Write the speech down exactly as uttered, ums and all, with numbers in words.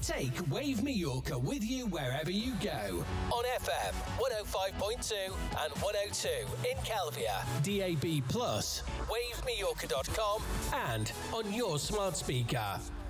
Take Wave Mallorca with you wherever you go. On F M one oh five point two and one oh two in Kelvia, D A B plus, wave mallorca dot com, and on your smart speaker.